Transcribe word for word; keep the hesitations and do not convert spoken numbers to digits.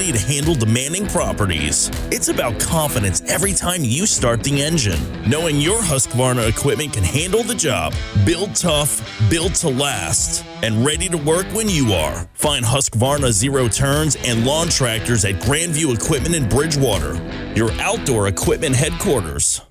ready to handle demanding properties. It's about confidence every time you start the engine, knowing your Husqvarna equipment can handle the job, built tough, built to last, and ready to work when you are. Find Husqvarna Zero Turns and lawn tractors at Grandview Equipment in Bridgewater, your outdoor equipment headquarters.